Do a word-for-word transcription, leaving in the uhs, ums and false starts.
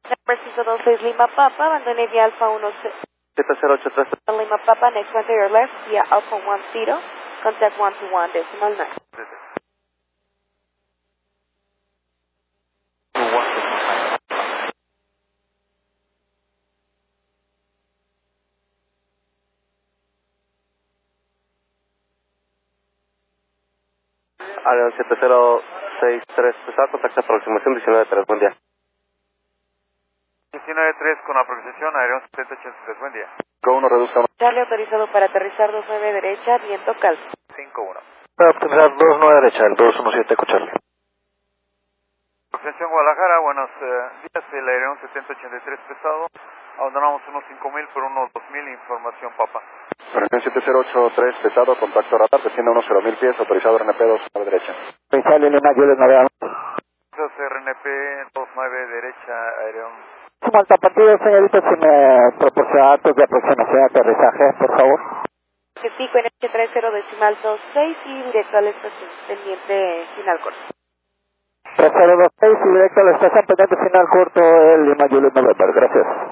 Preciso dos seis Lima Papa, abandone vía Alfa uno siete cero ocho tres. Lima Papa, next one to your left, via Alpha one zero, contact one to one, decimal nine. Avión siete cero seis tres, pesado, contacto aproximación diecinueve tres, buen día. diecinueve tres con aproximación, avión setenta ochenta y tres, buen día. cinco uno, reduzca. Charlie autorizado para aterrizar dos nueve derecha, viento calmo. cinco uno. Para optimizar dos nueve derecha, el dos uno siete, Charlie. Atención Guadalajara, buenos eh, días, el avión setenta ochenta y tres pesado, abandonamos unos cinco mil por unos dos mil, información Papa. Operación siete cero ocho tres, pesado, contacto radar, desciende a unos cero mil pies, autorizado R N P dos nueve derecha. Charlie Lima, Juliet nueve. R N P dos nueve derecha, avión. Como altipartido, señorita, si me proporciona datos de aproximación de aterrizaje, por favor. Que pico en H treinta decimal dos seis y directo a la estación pendiente final corto. tres cero dos seis y directo a la estación pendiente final corto, el Lima Juliet nueve, gracias.